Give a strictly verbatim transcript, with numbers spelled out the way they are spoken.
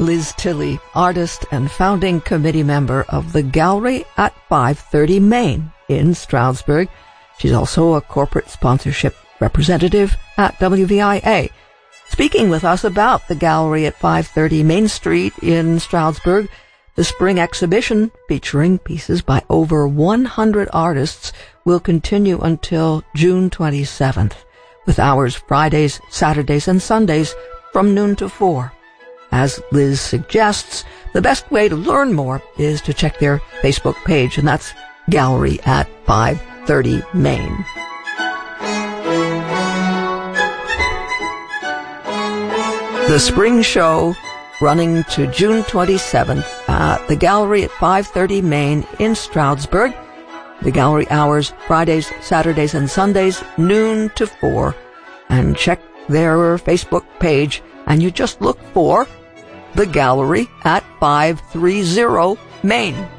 Liz Tilley, artist and founding committee member of the Gallery at five thirty Main in Stroudsburg. She's also a corporate sponsorship representative at W V I A. Speaking with us about the Gallery at five thirty Main Street in Stroudsburg, the spring exhibition featuring pieces by over one hundred artists will continue until June twenty-seventh, with hours Fridays, Saturdays, and Sundays from noon to four. As Liz suggests, the best way to learn more is to check their Facebook page, and that's Gallery at five thirty Main. The spring show running to June twenty-seventh at the Gallery at five thirty Main in Stroudsburg. The gallery hours Fridays, Saturdays, and Sundays, noon to four. And check their Facebook page, and you just look for the Gallery at five thirty Main.